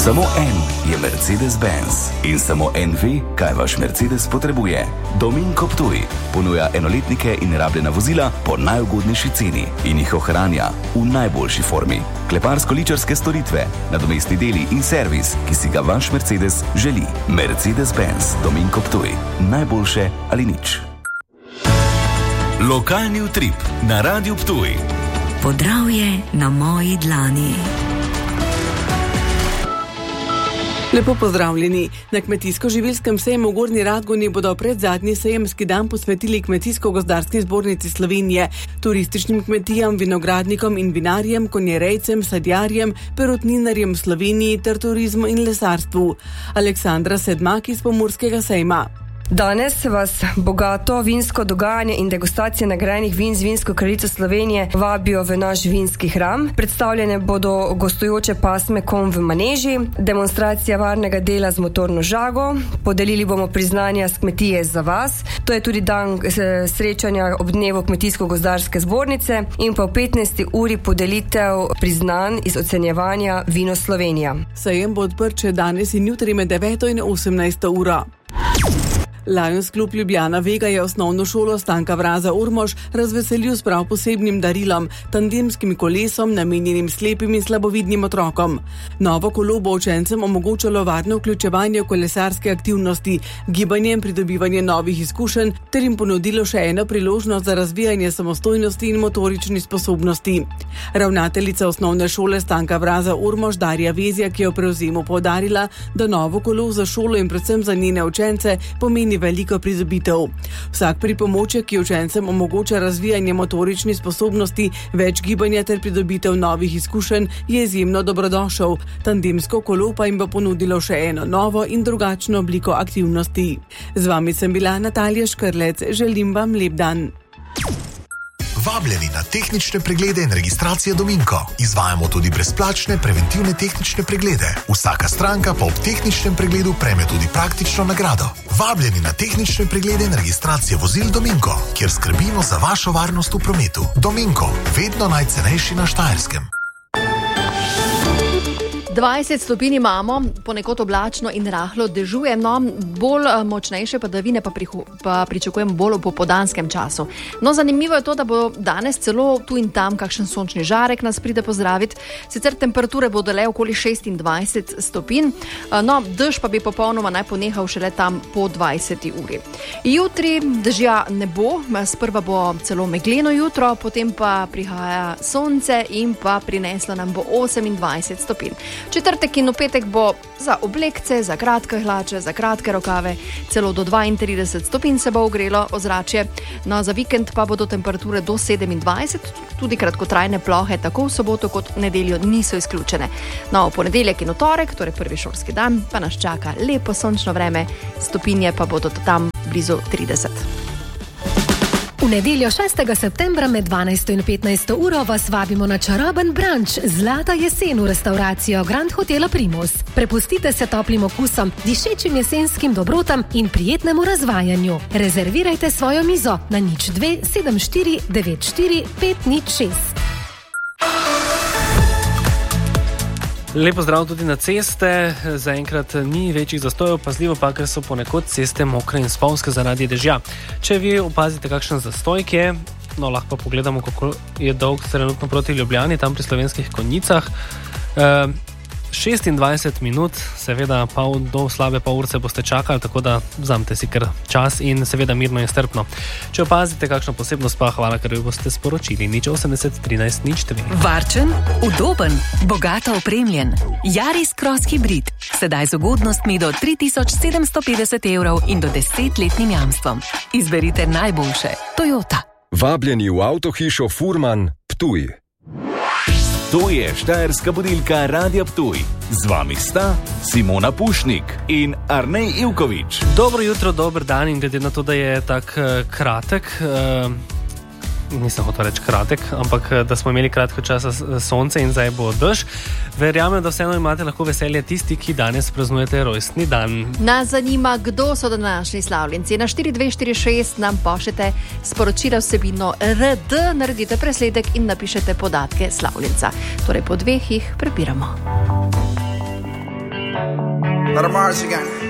Samo en je Mercedes-Benz in samo en ve, kaj vaš Mercedes potrebuje. Dominko Ptuj ponuja enoletnike in rabljena vozila po najugodnejši ceni in jih ohranja v najboljši formi. Kleparsko-ličarske storitve, nadomestni deli in servis, ki si ga vaš Mercedes želi. Mercedes-Benz Dominko Ptuj. Najboljše ali nič. Lokalni utrip na Radiu Ptuj. Podravje na moji dlani. Lepo pozdravljeni. Na kmetijsko-živilskem sejmu v Gornji Radgoni bodo predzadnji sejemski dan posvetili Kmetijsko-gozdarski zbornici Slovenije, turističnim kmetijam, vinogradnikom in vinarjem, konjerejcem, sadjarjem, perutninarjem v Sloveniji ter turizmu in lesarstvu. Aleksandra Sedmak iz Pomurskega sejma. Danes vas bogato vinsko dogajanje in degustacije nagrajenih vin z vinsko kraljico Slovenije vabijo v naš vinski hram. Predstavljene bodo gostujoče pasme konj v maneži, demonstracija varnega dela z motorno žago, podelili bomo priznanja s kmetije za vas, to je tudi dan srečanja ob dnevu Kmetijsko-gozdarske zbornice in pa v 15. uri podelitev priznanj iz ocenjevanja Vino Slovenija. Sejem bo odprt še danes in jutri med 9. in 18. uro. Lions Klub Ljubljana Vega je osnovno šolo Stanka Vraza Ormož razveselil s prav posebnim darilom, tandemskim kolesom, namenjenim slepim in slabovidnim otrokom. Novo kolo bo učencem omogočalo varno vključevanje v kolesarske aktivnosti, gibanje in pridobivanje novih izkušenj ter jim ponudilo še eno priložnost za razvijanje samostojnosti in motoričnih sposobnosti. Ravnateljica osnovne šole Stanka Vraza Ormož Darja Vezjak je v prevzemu poudarila, da novo kolo za šolo in predvsem za njene učence pomeni veliko pridobitev. Vsak pripomoček, ki učencem omogoča razvijanje motoričnih sposobnosti, več gibanja ter pridobitev novih izkušenj, je izjemno dobrodošel. Tandemsko kolo pa jim bo ponudilo še eno novo in drugačno obliko aktivnosti. Z vami sem bila Natalija Škrlec. Želim vam lep dan. Vabljeni na tehnične preglede in registracije Dominko. Izvajamo tudi brezplačne preventivne tehnične preglede. Vsaka stranka pa ob tehničnem pregledu prejme tudi praktično nagrado. Vabljeni na tehnične preglede in registracije vozil Dominko, kjer skrbimo za vašo varnost v prometu. Dominko, vedno najcenejši na Štajerskem. 20 stopinj imamo, ponekod oblačno in rahlo dežuje, no, bolj močnejše padavine pa pričakujem bolj v popoldanskem času. No, zanimivo je to, da bo danes celo tu in tam kakšen sončni žarek nas pride pozdraviti, sicer temperature bodo le okoli 26 stopinj, no, dež pa bi popolnoma naj ponehal šele tam po 20. uri. Jutri dežja ne bo, sprva bo celo megleno jutro, potem pa prihaja sonce in pa prineslo nam bo 28 stopinj. Četrtek in v petek bo za oblekce, za kratke hlače, za kratke rokave, celo do 32 stopinj se bo ogrelo ozračje. No, za vikend pa bodo temperature do 27, tudi kratkotrajne plohe tako v soboto kot v nedeljo niso izključene. No, v ponedeljek in v torek, torej prvi šolski dan, pa nas čaka lepo sončno vreme, stopinje pa bodo tam blizu 30. V nedeljo 6. septembra med 12. in 15. uro vas vabimo na čaroben brunch Zlata jesen v restauracijo Grand Hotela Primus. Prepustite se toplim okusom, dišečim jesenskim dobrotam in prijetnemu razvajanju. Rezervirajte svojo mizo na 02 74 94 506. Lepo zdrav tudi na ceste, zaenkrat ni večjih zastojev, pazljivo pa, ker so ponekod ceste mokre in spolzke zaradi dežja. Če vi opazite kakšen zastoj, no lahko pogledamo, kako je dolg trenutno proti Ljubljani, tam pri Slovenskih Konjicah. 26 minut, seveda do slabe pol urce boste čakali, tako da vzamete si kar čas in seveda mirno in strpno. Če opazite kakšno posebnost, pa hvala, ker jo boste sporočili. 080 13 02. Varčen, udoben, bogato opremljen. Yaris Cross Hybrid. Sedaj z ugodnostmi do 3750 evrov in do 10-letnim jamstvom. Izberite najboljše. Toyota. Vabljeni v avtohišo Furman, Ptuj. To je štajerska budilka Radia Ptuj. Z vami sta Simona Pušnik in Arnej Ivković. Dobro jutro, dober dan in glede na to, da je tak kratek, nisem hotel reči kratek, ampak da smo imeli kratko časa sonce in zdaj bo dež, verjamem, da vseeno imate lahko veselje tisti, ki danes praznujete rojstni dan. Nas zanima, kdo so današnji slavljenci. Na 4246 nam pošljete sporočilo vsebino RD, naredite presledek in napišete podatke slavljenca. Torej po dveh jih prebiramo. Let 'em march again.